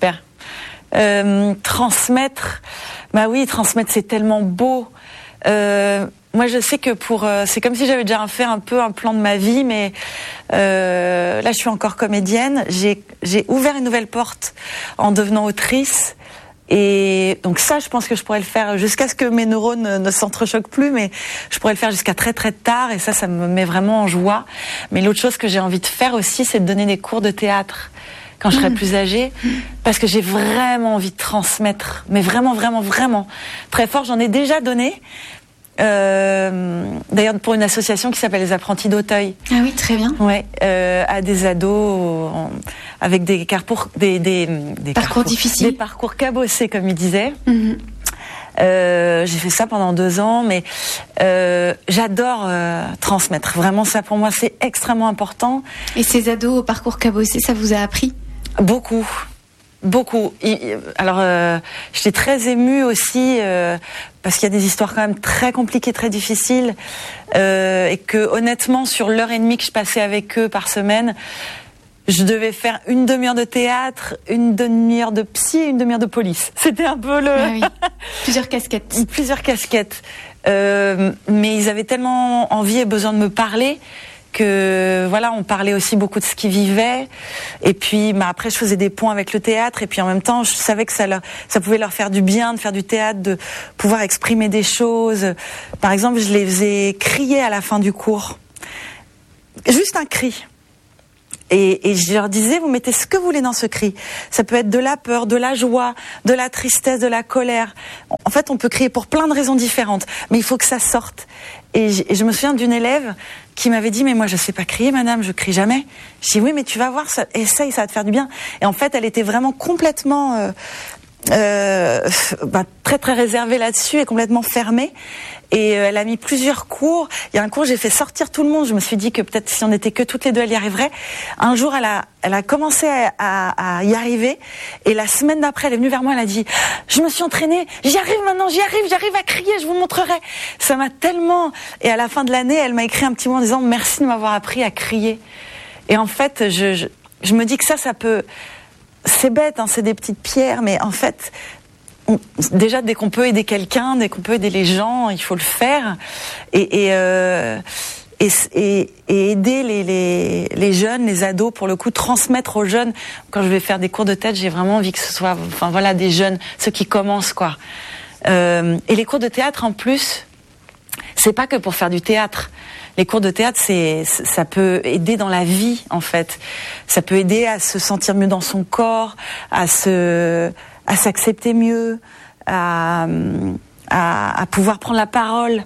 Transmettre, bah oui, transmettre c'est tellement beau. Moi je sais que c'est comme si j'avais déjà fait un peu un plan de ma vie, mais là je suis encore comédienne. J'ai ouvert une nouvelle porte en devenant autrice. Et donc ça, je pense que je pourrais le faire jusqu'à ce que mes neurones ne s'entrechoquent plus, mais je pourrais le faire jusqu'à très très tard, et ça me met vraiment en joie. Mais l'autre chose que j'ai envie de faire aussi, c'est de donner des cours de théâtre quand je serai plus âgée, parce que j'ai vraiment envie de transmettre, mais vraiment, vraiment, vraiment très fort. J'en ai déjà donné, d'ailleurs pour une association qui s'appelle les Apprentis d'Auteuil. Ah oui, très bien. Ouais, à des ados avec des parcours difficiles, des parcours cabossés comme ils disaient. J'ai fait ça pendant 2 ans, mais j'adore transmettre. Vraiment, ça pour moi c'est extrêmement important. Et ces ados au parcours cabossé, ça vous a appris ? Beaucoup. Alors, j'étais très émue aussi parce qu'il y a des histoires quand même très compliquées, très difficiles, et que honnêtement, sur l'heure et demie que je passais avec eux par semaine, je devais faire une demi-heure de théâtre, une demi-heure de psy, une demi-heure de police. C'était un peu le... Ah oui. Plusieurs casquettes. Mais ils avaient tellement envie et besoin de me parler que voilà, on parlait aussi beaucoup de ce qu'ils vivaient. Et puis après, je faisais des ponts avec le théâtre. Et puis en même temps, je savais que ça pouvait leur faire du bien de faire du théâtre, de pouvoir exprimer des choses. Par exemple, je les faisais crier à la fin du cours. Juste un cri. Et je leur disais, vous mettez ce que vous voulez dans ce cri. Ça peut être de la peur, de la joie, de la tristesse, de la colère. En fait, on peut crier pour plein de raisons différentes, mais il faut que ça sorte. Et je me souviens d'une élève qui m'avait dit, mais moi je sais pas crier, madame, je crie jamais. Je dis, oui, mais tu vas voir, essaye, ça va te faire du bien. Et en fait, elle était vraiment complètement très très réservée là-dessus et complètement fermée. Et elle a mis plusieurs cours. Il y a un cours, j'ai fait sortir tout le monde. Je me suis dit que peut-être si on était que toutes les deux, elle y arriverait. Un jour, elle a commencé à y arriver. Et la semaine d'après, elle est venue vers moi, elle a dit, je me suis entraînée, j'y arrive maintenant, j'arrive à crier, je vous montrerai. Ça m'a tellement... Et à la fin de l'année, elle m'a écrit un petit mot en disant, merci de m'avoir appris à crier. Et en fait, je me dis que ça peut... C'est bête, hein, c'est des petites pierres, mais en fait... Déjà, dès qu'on peut aider quelqu'un, dès qu'on peut aider les gens, il faut le faire. Et aider les jeunes, les ados, pour le coup, transmettre aux jeunes. Quand je vais faire des cours de théâtre, j'ai vraiment envie que ce soit, enfin voilà, des jeunes, ceux qui commencent, quoi. Et les cours de théâtre, en plus, c'est pas que pour faire du théâtre. Les cours de théâtre, ça peut aider dans la vie, en fait. Ça peut aider à se sentir mieux dans son corps, à s'accepter mieux, à pouvoir prendre la parole,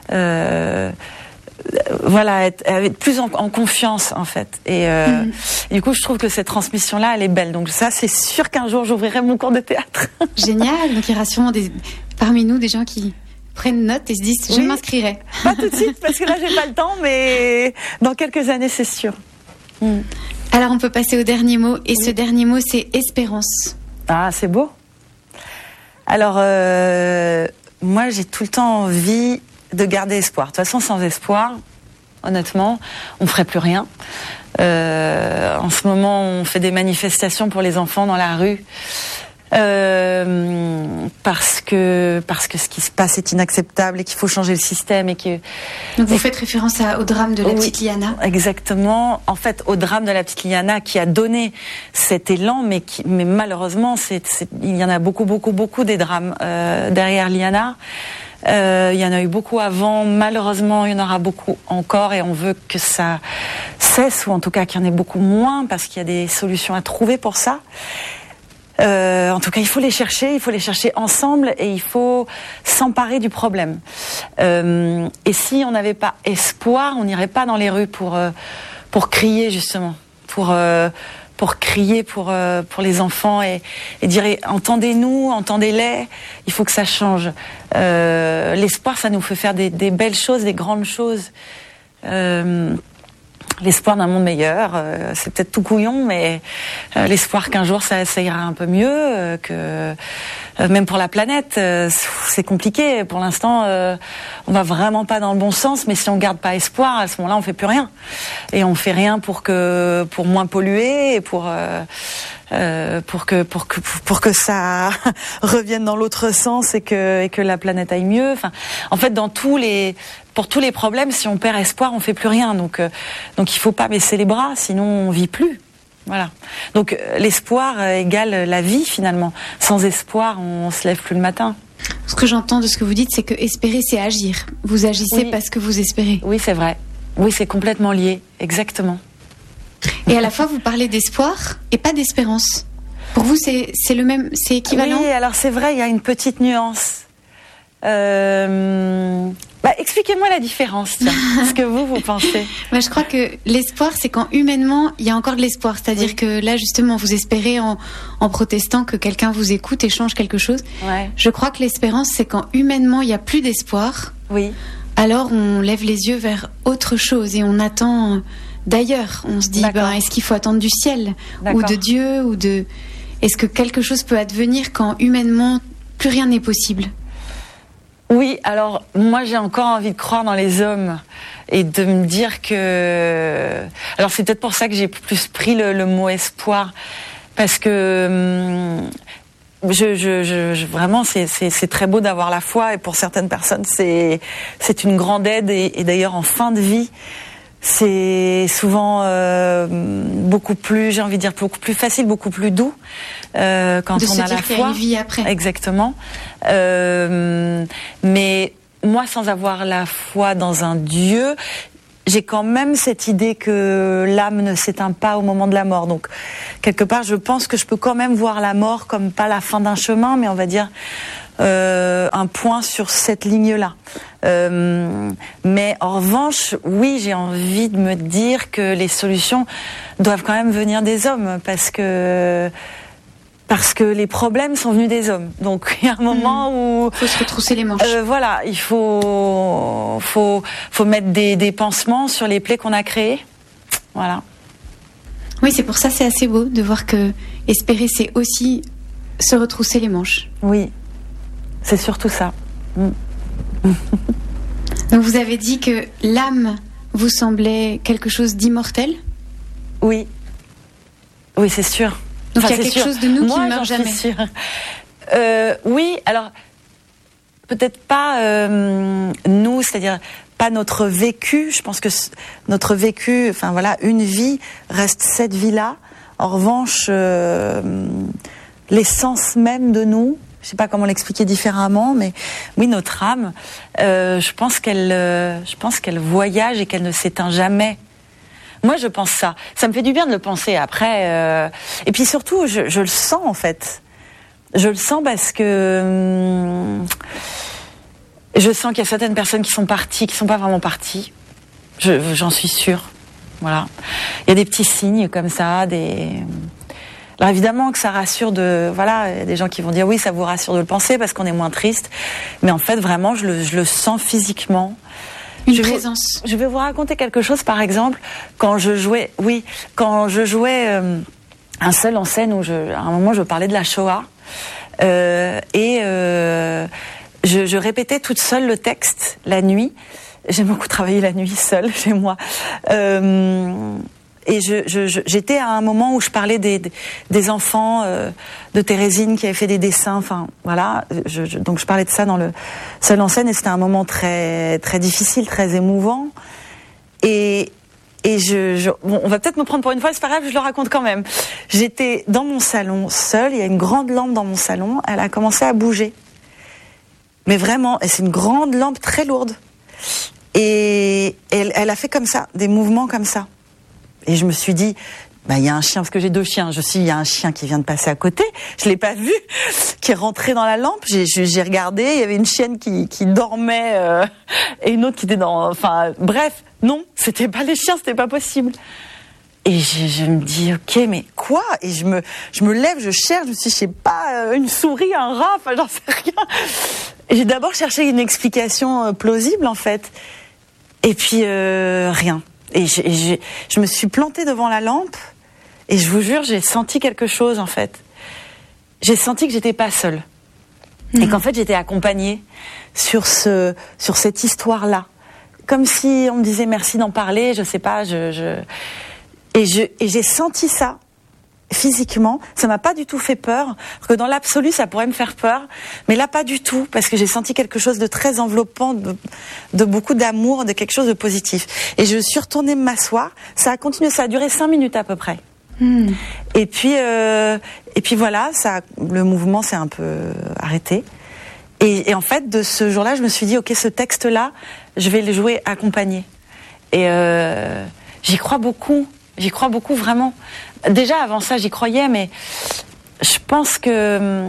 voilà, être plus en confiance, en fait. Et du coup, je trouve que cette transmission-là, elle est belle. Donc ça, c'est sûr qu'un jour, j'ouvrirai mon cours de théâtre. Génial. Donc il y aura sûrement parmi nous des gens qui prennent note et se disent je m'inscrirai. Pas tout de suite parce que là j'ai pas le temps, mais dans quelques années c'est sûr. Alors on peut passer au dernier mot et ce dernier mot c'est espérance. Ah, c'est beau. Alors moi j'ai tout le temps envie de garder espoir. De toute façon, sans espoir, honnêtement, on ferait plus rien. En ce moment on fait des manifestations pour les enfants dans la rue. Parce que ce qui se passe est inacceptable et qu'il faut changer le système et que. Donc vous faites référence au drame de la petite Liana. Exactement. En fait, au drame de la petite Liana qui a donné cet élan, mais malheureusement, il y en a beaucoup des drames derrière Liana. Il y en a eu beaucoup avant. Malheureusement, il y en aura beaucoup encore et on veut que ça cesse ou en tout cas qu'il y en ait beaucoup moins parce qu'il y a des solutions à trouver pour ça. En tout cas, il faut les chercher ensemble et il faut s'emparer du problème. Et si on n'avait pas espoir, on n'irait pas dans les rues pour crier justement, pour crier pour les enfants et dire entendez-nous, entendez-les. Il faut que ça change. L'espoir, ça nous fait faire des belles choses, des grandes choses. L'espoir d'un monde meilleur, c'est peut-être tout couillon, mais l'espoir qu'un jour ça ira un peu mieux, que même pour la planète, c'est compliqué. Pour l'instant, on va vraiment pas dans le bon sens, mais si on garde pas espoir, à ce moment-là, on fait plus rien. Et on fait rien pour moins polluer et pour que ça revienne dans l'autre sens et que la planète aille mieux. Enfin, en fait, pour tous les problèmes, si on perd espoir, on fait plus rien. Donc il faut pas baisser les bras, sinon on vit plus. Voilà. Donc l'espoir égale la vie finalement. Sans espoir, on se lève plus le matin. Ce que j'entends de ce que vous dites, c'est que espérer, c'est agir. Vous agissez parce que vous espérez. Oui, c'est vrai. Oui, c'est complètement lié. Exactement. Et à la fois, vous parlez d'espoir et pas d'espérance. Pour vous, c'est le même, c'est équivalent? Oui, alors c'est vrai, il y a une petite nuance. Expliquez-moi la différence, tiens, ce que vous pensez. Je crois que l'espoir, c'est quand humainement, il y a encore de l'espoir. C'est-à-dire que là, justement, vous espérez en protestant que quelqu'un vous écoute et change quelque chose. Ouais. Je crois que l'espérance, c'est quand humainement, il n'y a plus d'espoir. Oui. Alors, on lève les yeux vers autre chose et on attend d'ailleurs. On se dit, est-ce qu'il faut attendre du ciel ou de Dieu ou de... Est-ce que quelque chose peut advenir quand humainement, plus rien n'est possible? Oui, alors moi j'ai encore envie de croire dans les hommes et de me dire que... Alors c'est peut-être pour ça que j'ai plus pris le mot espoir, parce que vraiment c'est très beau d'avoir la foi et pour certaines personnes c'est une grande aide et d'ailleurs en fin de vie c'est souvent beaucoup plus, j'ai envie de dire, beaucoup plus facile, beaucoup plus doux quand on a la foi. Une vie après. Exactement. Mais moi, sans avoir la foi dans un Dieu, j'ai quand même cette idée que l'âme ne s'éteint pas au moment de la mort. Donc, quelque part, je pense que je peux quand même voir la mort comme pas la fin d'un chemin, mais on va dire un point sur cette ligne-là. Mais en revanche, oui, j'ai envie de me dire que les solutions doivent quand même venir des hommes, parce que les problèmes sont venus des hommes. Donc il y a un moment où faut se retrousser les manches. Voilà, il faut mettre des pansements sur les plaies qu'on a créées. Voilà. Oui, c'est pour ça c'est assez beau de voir que espérer c'est aussi se retrousser les manches. Oui, c'est surtout ça. Donc vous avez dit que l'âme vous semblait quelque chose d'immortel? Oui. Oui, c'est sûr. Donc il y a quelque chose de nous qui ne meurt jamais. Sûre. Oui, alors peut-être pas nous, c'est-à-dire pas notre vécu. Je pense que notre vécu, enfin voilà, une vie reste cette vie-là. En revanche, l'essence même de nous, Je sais pas comment l'expliquer différemment, mais oui, notre âme, je pense qu'elle voyage et qu'elle ne s'éteint jamais. Moi, je pense ça. Ça me fait du bien de le penser. Après, et puis surtout, je le sens en fait. Je le sens parce que je sens qu'il y a certaines personnes qui sont parties, qui sont pas vraiment parties. J'en suis sûre. Voilà. Il y a des petits signes comme ça, Alors évidemment que ça rassure voilà, il y a des gens qui vont dire oui, ça vous rassure de le penser parce qu'on est moins triste. Mais en fait, vraiment, je le sens physiquement. Une présence. Je vais vous raconter quelque chose, par exemple, quand je jouais un seul en scène où à un moment je parlais de la Shoah je répétais toute seule le texte la nuit. J'aime beaucoup travailler la nuit seule chez moi. Et j'étais à un moment où je parlais des enfants de Thérésine qui avaient fait des dessins. Enfin, voilà. Donc je parlais de ça dans le seul en scène et c'était un moment très très difficile, très émouvant. Et bon, on va peut-être me prendre pour une fois, c'est pas grave, je le raconte quand même. J'étais dans mon salon seule. Il y a une grande lampe dans mon salon. Elle a commencé à bouger. Mais vraiment, et c'est une grande lampe très lourde. Et elle a fait comme ça, des mouvements comme ça. Et je me suis dit, il y a un chien, parce que j'ai 2 chiens. Il y a un chien qui vient de passer à côté. Je l'ai pas vu, qui est rentré dans la lampe. J'ai regardé, il y avait une chienne qui dormait, et une autre qui était enfin, bref. Non, c'était pas les chiens, c'était pas possible. Et je me dis, ok, mais quoi? Et je me lève, je cherche, je me suis dit, je sais pas, une souris, un rat, enfin, j'en sais rien. Et j'ai d'abord cherché une explication plausible, en fait. Et puis, rien. Et je me suis plantée devant la lampe et je vous jure, j'ai senti quelque chose en fait. J'ai senti que j'étais pas seule et qu'en fait j'étais accompagnée sur cette histoire-là, comme si on me disait merci d'en parler. Je sais pas, et j'ai senti ça physiquement. Ça m'a pas du tout fait peur, parce que dans l'absolu ça pourrait me faire peur, mais là pas du tout, parce que j'ai senti quelque chose de très enveloppant, de beaucoup d'amour, de quelque chose de positif. Et je suis retournée m'asseoir. Ça a continué, ça a duré 5 minutes à peu près. Et puis voilà, le mouvement s'est un peu arrêté. Et en fait, de ce jour-là, je me suis dit, ok, ce texte-là, je vais le jouer accompagné. Et j'y crois beaucoup vraiment. Déjà avant ça, j'y croyais, mais je pense que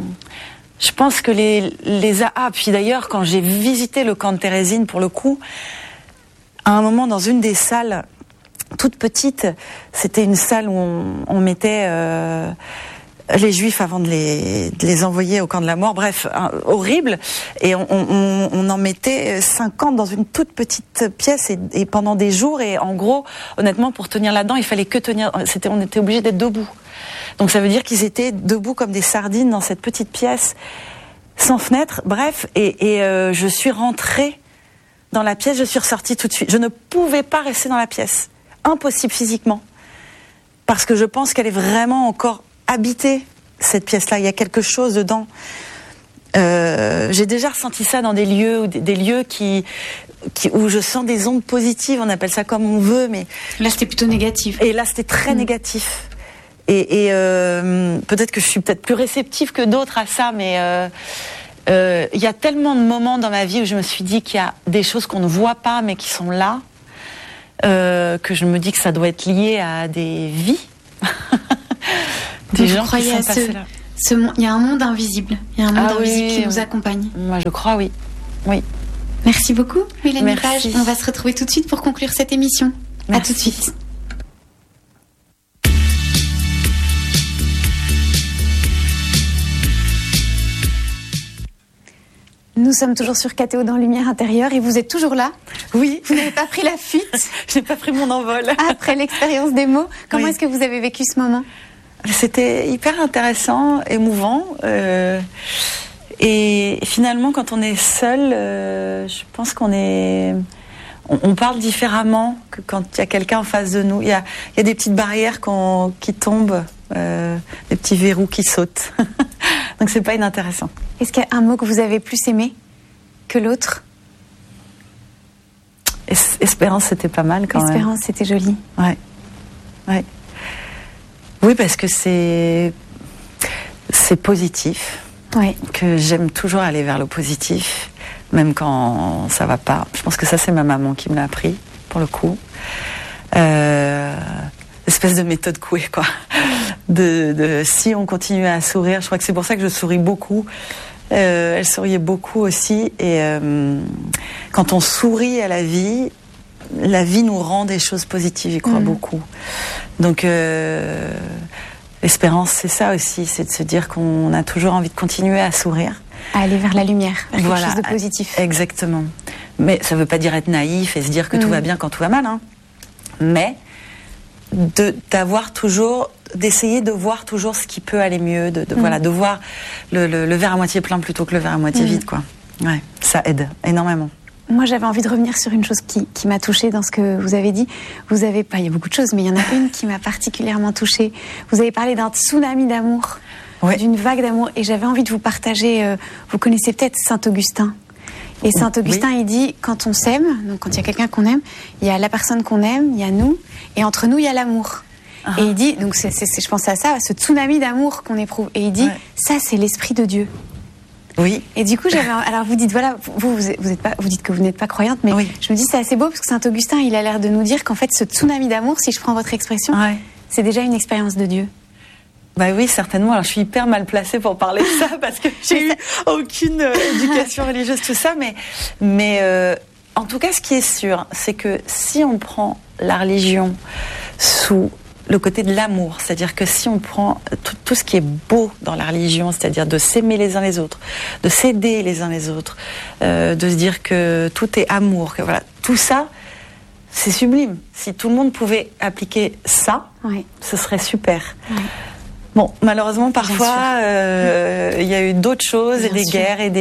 puis d'ailleurs, quand j'ai visité le camp de Thérésine, pour le coup, à un moment dans une des salles toute petite, c'était une salle où on mettait les Juifs avant de les envoyer au camp de la mort. Bref, horrible. Et on en mettait 50 dans une toute petite pièce et pendant des jours. Et en gros, honnêtement, pour tenir là-dedans, il fallait que tenir. On était obligés d'être debout. Donc ça veut dire qu'ils étaient debout comme des sardines dans cette petite pièce, sans fenêtre. Bref, et je suis rentrée dans la pièce. Je suis ressortie tout de suite. Je ne pouvais pas rester dans la pièce. Impossible physiquement, parce que je pense qu'elle est vraiment encore habiter cette pièce-là. Il y a quelque chose dedans. J'ai déjà ressenti ça dans des lieux où je sens des ondes positives. On appelle ça comme on veut, mais là c'était plutôt négatif. Et là c'était très négatif. Et peut-être que je suis plus réceptive que d'autres à ça, mais il y a tellement de moments dans ma vie où je me suis dit qu'il y a des choses qu'on ne voit pas, mais qui sont là, que je me dis que ça doit être lié à des vies. Des gens qui sont passés là. Il y a un monde invisible. Il y a un monde invisible qui nous accompagne. Moi, je crois, oui. Oui. Merci beaucoup, Mélanie Page. On va se retrouver tout de suite pour conclure cette émission. Merci. À tout de suite. Nous sommes toujours sur KTO dans Lumière Intérieure et vous êtes toujours là. Oui. Vous n'avez pas pris la fuite. Je n'ai pas pris mon envol. Après l'expérience des mots, comment est-ce que vous avez vécu ce moment ? C'était hyper intéressant, émouvant. Et finalement, quand on est seul, je pense on parle différemment que quand il y a quelqu'un en face de nous. Il y a des petites barrières qui tombent, des petits verrous qui sautent. Donc c'est pas inintéressant. Est-ce qu'il y a un mot que vous avez plus aimé que l'autre ? Espérance, c'était pas mal quand même. Espérance, c'était joli. Ouais. Oui, parce que c'est positif. Ouais. que j'aime toujours aller vers le positif, même quand ça va pas. Je pense que ça, c'est ma maman qui me l'a appris, pour le coup. Espèce de méthode Coué, quoi. Si on continue à sourire, je crois que c'est pour ça que je souris beaucoup. Elle souriait beaucoup aussi. Et quand on sourit à la vie nous rend des choses positives, j'y crois beaucoup. Donc, l'espérance, c'est ça aussi, c'est de se dire qu'on a toujours envie de continuer à sourire. À aller vers la lumière, vers quelque chose de positif. Exactement. Mais ça ne veut pas dire être naïf et se dire que tout va bien quand tout va mal, hein. Mais d'essayer de voir toujours ce qui peut aller mieux, de voir le verre à moitié plein plutôt que le verre à moitié vide, quoi. Ouais, ça aide énormément. Moi, j'avais envie de revenir sur une chose qui m'a touchée dans ce que vous avez dit. Il y a beaucoup de choses, mais il y en a une qui m'a particulièrement touchée. Vous avez parlé d'un tsunami d'amour, d'une vague d'amour, et j'avais envie de vous partager. Vous connaissez peut-être Saint-Augustin. Et Saint-Augustin, il dit, quand on s'aime, donc quand il y a quelqu'un qu'on aime, il y a la personne qu'on aime, il y a nous, et entre nous, il y a l'amour. Et il dit, donc je pense à ça, ce tsunami d'amour qu'on éprouve. Et il dit, ça, c'est l'esprit de Dieu. Oui. Et du coup, alors vous dites, voilà, vous dites que vous n'êtes pas croyante, mais je me dis, c'est assez beau, parce que Saint-Augustin, il a l'air de nous dire qu'en fait, ce tsunami d'amour, si je prends votre expression, c'est déjà une expérience de Dieu. Bah oui, certainement. Alors, je suis hyper mal placée pour parler de ça parce que j'ai eu aucune éducation religieuse, tout ça. Mais en tout cas, ce qui est sûr, c'est que si on prend la religion sous le côté de l'amour, c'est-à-dire que si on prend tout ce qui est beau dans la religion, c'est-à-dire de s'aimer les uns les autres, de s'aider les uns les autres, de se dire que tout est amour, que voilà, tout ça, c'est sublime. Si tout le monde pouvait appliquer ça, ce serait super. Bon, malheureusement, parfois, il y a eu d'autres choses, et des guerres, et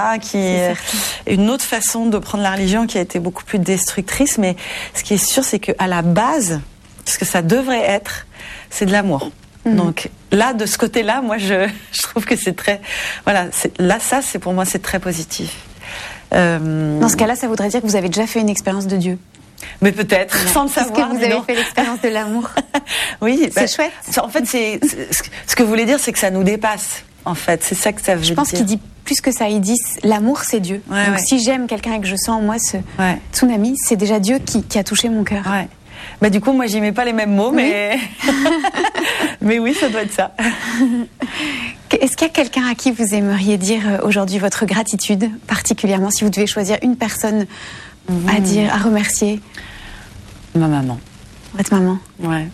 une autre façon de prendre la religion qui a été beaucoup plus destructrice. Mais ce qui est sûr, c'est qu'à la base, ce que ça devrait être, c'est de l'amour. Donc là, de ce côté-là, moi, je trouve que c'est très... Voilà, ça, c'est pour moi, c'est très positif. Dans ce cas-là, ça voudrait dire que vous avez déjà fait une expérience de Dieu. Mais peut-être, sans le savoir. Est-ce que vous avez fait l'expérience de l'amour? Oui, c'est chouette. En fait, ce que vous voulez dire, c'est que ça nous dépasse. En fait, c'est ça que ça veut dire. Je pense qu'il dit plus que ça. Il dit l'amour, c'est Dieu. Donc si j'aime quelqu'un et que je sens en moi ce tsunami, c'est déjà Dieu qui a touché mon cœur. Bah du coup, moi, j'y mets pas les mêmes mots, mais mais oui, ça doit être ça. Est-ce qu'il y a quelqu'un à qui vous aimeriez dire aujourd'hui votre gratitude, particulièrement si vous devez choisir une personne à dire, à remercier? Ma maman. Votre maman? Ouais.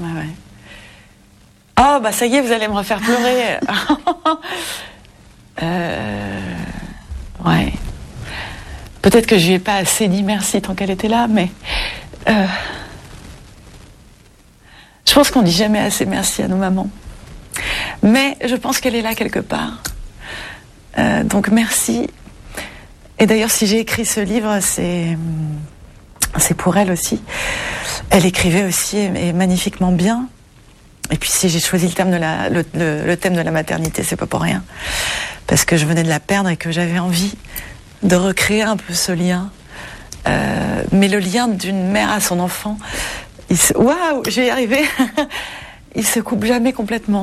Oh, bah ça y est, vous allez me refaire pleurer. Ouais. Peut-être que je lui ai pas assez dit merci tant qu'elle était là, mais je pense qu'on dit jamais assez merci à nos mamans. Mais je pense qu'elle est là quelque part. Donc merci. Et d'ailleurs, si j'ai écrit ce livre, c'est pour elle aussi. Elle écrivait aussi et magnifiquement bien. Et puis si j'ai choisi le thème de la maternité, c'est pas pour rien. Parce que je venais de la perdre et que j'avais envie de recréer un peu ce lien. Mais le lien d'une mère à son enfant, waouh, je vais y arriver. Il se coupe jamais complètement.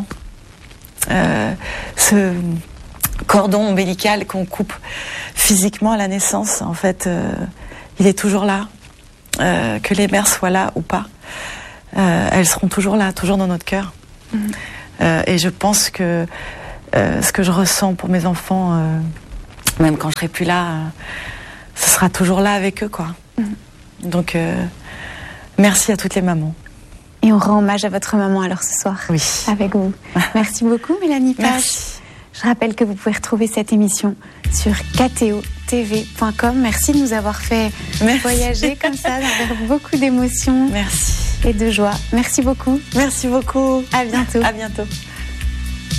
Ce cordon ombilical qu'on coupe physiquement à la naissance, en fait, il est toujours là. Que les mères soient là ou pas, elles seront toujours là, toujours dans notre cœur. Et je pense que ce que je ressens pour mes enfants, même quand je serai plus là, ce sera toujours là avec eux, quoi. Donc, merci à toutes les mamans. Et on rend hommage à votre maman alors ce soir, avec vous. Merci beaucoup, Mélanie Page. Merci. Je rappelle que vous pouvez retrouver cette émission sur KTO-TV.com. Merci de nous avoir fait voyager comme ça, avec beaucoup d'émotions et de joie. Merci beaucoup. Merci beaucoup. À bientôt. À bientôt.